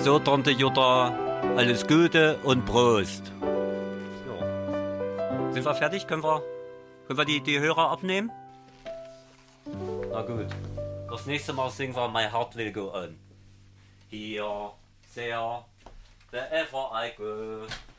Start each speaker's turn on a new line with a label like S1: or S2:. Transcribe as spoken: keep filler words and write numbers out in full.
S1: So, Tante Jutta, alles Gute und Prost. So. Sind wir fertig? Können wir, können wir die, die Hörer abnehmen? Na gut. Das nächste Mal singen wir My Heart Will Go On. Here, there, wherever I go.